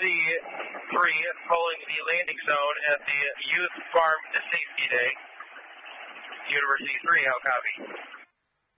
University 3 calling the landing zone at the Youth Farm to Safety Day. University 3, how copy?